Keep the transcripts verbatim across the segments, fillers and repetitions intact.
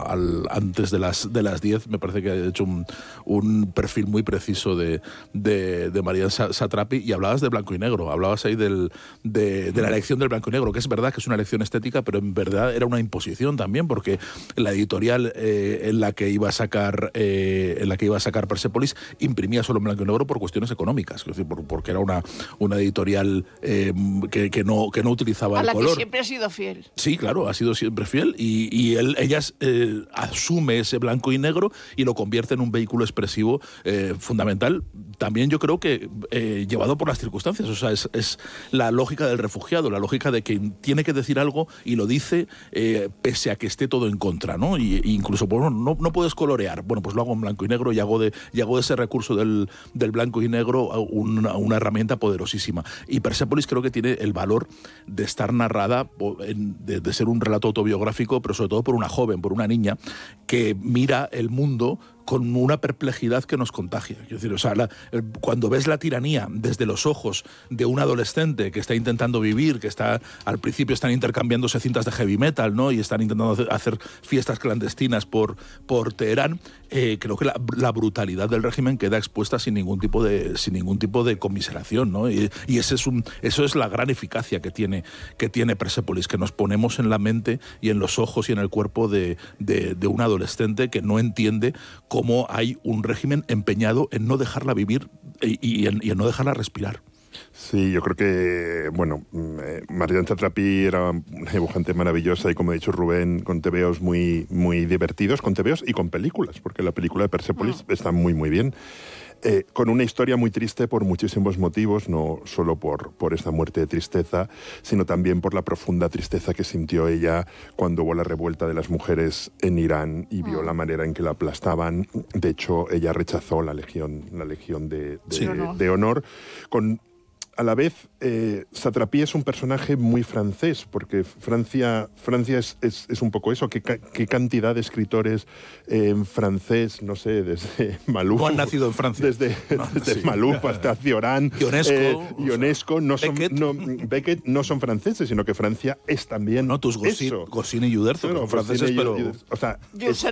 al, antes de las de las diez, me parece que ha hecho un, un perfil muy preciso de, de, de Marian Satrapi, y hablabas de blanco y negro, hablabas ahí del, de, de la elección del blanco y negro, que es verdad que es una elección estética, pero en verdad era una imposición también, porque la editorial eh, en la que iba a sacar eh, en la que iba a sacar Persepolis imprimía solo en blanco y negro por cuestiones económicas, es decir, por, porque era una, una editorial eh, que, que, no, que no utilizaba a el la color. que siempre ha sido fiel. Sí, claro, ha sido siempre fiel, y, y él, ellas eh, asume ese blanco y negro y lo convierte en un vehículo expresivo eh, fundamental, también yo creo que eh, llevado por las circunstancias. O sea, es, es la lógica del refugiado, la lógica de que tiene que decir algo y lo dice eh, pese a que esté todo en contra, ¿no? Y, y incluso, bueno, no, no puedes colorear, bueno, pues lo hago en blanco y negro, y hago de, y hago de ese recurso del, del blanco y negro una, una herramienta poderosísima. Y Persépolis creo que tiene el valor de estar narrada, de, de ser un relato autobiográfico, pero sobre todo por una joven, por una niña que mira el mundo con una perplejidad que nos contagia. Quiero decir, o sea, la, cuando ves la tiranía desde los ojos de un adolescente que está intentando vivir, que está al principio están intercambiándose cintas de heavy metal, ¿no? Y están intentando hacer, hacer fiestas clandestinas por, por Teherán, eh, creo que la, la brutalidad del régimen queda expuesta sin ningún tipo de, sin ningún tipo de conmiseración, ¿no? Y, y ese es un, eso es la gran eficacia que tiene, que tiene Persépolis, que nos ponemos en la mente y en los ojos y en el cuerpo de, de, de un adolescente que no entiende cómo cómo hay un régimen empeñado en no dejarla vivir y, y, en, y en no dejarla respirar. Sí, yo creo que, bueno, eh, Marian Satrapi era una dibujante maravillosa y, como ha dicho Rubén, con tebeos muy, muy divertidos, con tebeos y con películas, porque la película de Persépolis oh. está muy, muy bien. Eh, con una historia muy triste por muchísimos motivos, no solo por, por esta muerte de tristeza, sino también por la profunda tristeza que sintió ella cuando hubo la revuelta de las mujeres en Irán y vio oh. la manera en que la aplastaban. De hecho, ella rechazó la legión, la legión de, de, sí, no. de honor. Con, a la vez, eh, Satrapi es un personaje muy francés, porque Francia, Francia es, es, es un poco eso. ¿Qué, qué cantidad de escritores eh, en francés, no sé, desde Maluf... No han nacido en Francia. Desde, no, desde sí. Maluf hasta Cioran, Ionesco, eh, Ionesco o sea, no, son, Beckett. No, Beckett no son franceses, sino que Francia es también no, tus eso. Goscinny y Uderzo, no, no, son franceses, pero... O sea, es,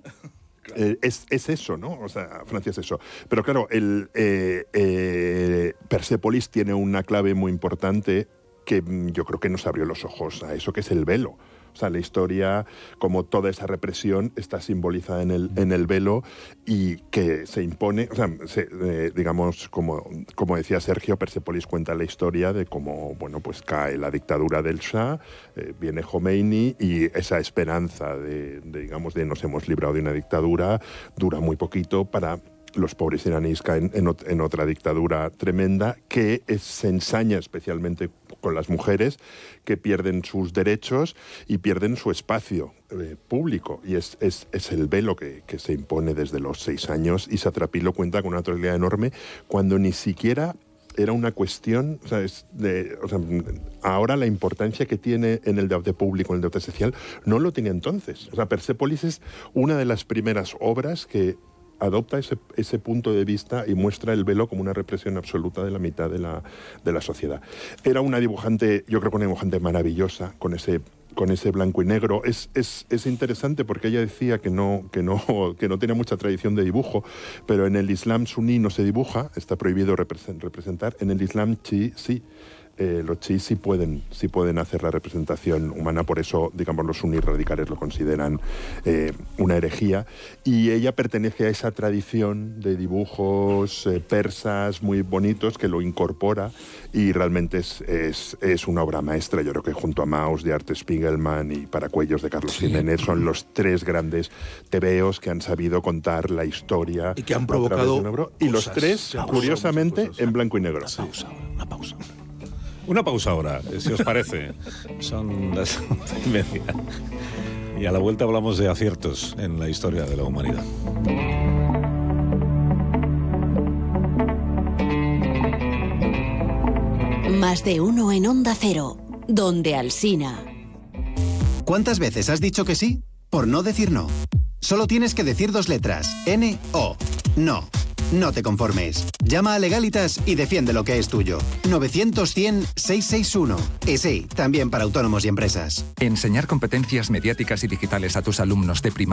Eh, es, es eso, ¿no? O sea, Francia es eso. Pero claro, el eh, eh, Persépolis tiene una clave muy importante que yo creo que nos abrió los ojos a eso, que es el velo. O sea, la historia, como toda esa represión, está simbolizada en el, en el velo y que se impone, o sea, se, eh, digamos, como, como decía Sergio, Persépolis cuenta la historia de cómo, bueno, pues cae la dictadura del Shah, eh, viene Khomeini y esa esperanza de, de, digamos, de nos hemos librado de una dictadura dura muy poquito para... Los pobres iraníes caen en, en otra dictadura tremenda que es, se ensaña especialmente con las mujeres, que pierden sus derechos y pierden su espacio eh, público. Y es, es, es el velo que, que se impone desde los seis años. Y Satrapi lo cuenta con una naturalidad enorme cuando ni siquiera era una cuestión, o sea, es de, o sea, ahora la importancia que tiene en el debate público, en el debate social, no lo tenía entonces. O sea, Persépolis es una de las primeras obras que adopta ese, ese punto de vista y muestra el velo como una represión absoluta de la mitad de la, de la sociedad. Era una dibujante, yo creo que una dibujante maravillosa, con ese, con ese blanco y negro. Es, es, es interesante porque ella decía que no, que, no, que no tenía mucha tradición de dibujo, pero en el Islam suní no se dibuja, está prohibido representar. En el Islam chií sí. Eh, los chiíes sí pueden, sí pueden hacer la representación humana, por eso, digamos, los suníes radicales lo consideran eh, una herejía. Y ella pertenece a esa tradición de dibujos eh, persas muy bonitos que lo incorpora y realmente es, es, es una obra maestra. Yo creo que junto a Maus de Art Spiegelman y Paracuellos de Carlos sí. Jiménez son los tres grandes tebeos que han sabido contar la historia. Y que han provocado cosas, y los tres, curiosamente, cosas, en blanco y negro. Una pausa, una pausa. Una pausa ahora, si os parece. Son las once y media. Y a la vuelta hablamos de aciertos en la historia de la humanidad. Más de uno en Onda Cero, donde Alsina. ¿Cuántas veces has dicho que sí por no decir no? Solo tienes que decir dos letras, N O, no. No te conformes. Llama a Legalitas y defiende lo que es tuyo. novecientos cien seiscientos sesenta y uno. Y sí, también para autónomos y empresas. Enseñar competencias mediáticas y digitales a tus alumnos de primaria